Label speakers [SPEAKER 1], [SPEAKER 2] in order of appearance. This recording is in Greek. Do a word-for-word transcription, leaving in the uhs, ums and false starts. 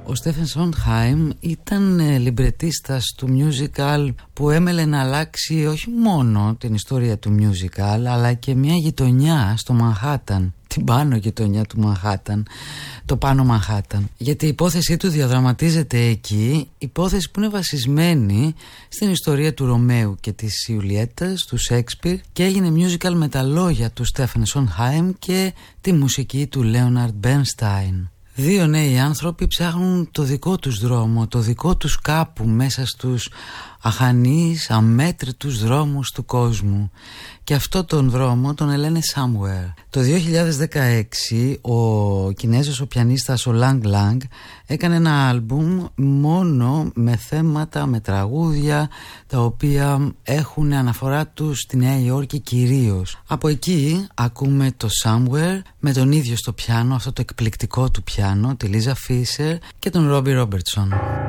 [SPEAKER 1] Ο Στέφεν Σόντχαιμ ήταν λιμπρετίστας του musical που έμελε να αλλάξει όχι μόνο την ιστορία του musical αλλά και μια γειτονιά στο Μανχάταν, την πάνω γειτονιά του Μανχάταν, το πάνω Μανχάταν, γιατί η υπόθεσή του διαδραματίζεται εκεί, υπόθεση που είναι βασισμένη στην ιστορία του Ρωμαίου και της Ιουλιέτας του Σέξπιρ και έγινε musical με τα λόγια του Στέφεν Σόντχαιμ και τη μουσική του Λέοναρντ Μπέρνσταϊν. Δύο νέοι άνθρωποι ψάχνουν το δικό τους δρόμο, το δικό τους κάπου μέσα στους αχανείς, αμέτρητους δρόμους του κόσμου. Και αυτό τον δρόμο τον λένε Somewhere. Το δύο χιλιάδες δεκαέξι ο Κινέζος ο πιανίστας ο Lang Lang έκανε ένα άλμπουμ μόνο με θέματα, με τραγούδια τα οποία έχουν αναφορά τους στη Νέα Υόρκη κυρίως. Από εκεί ακούμε το Somewhere με τον ίδιο στο πιάνο, αυτό το εκπληκτικό του πιάνο, τη Λίζα Φίσερ και τον Ρόμπι Ρόμπερτσον.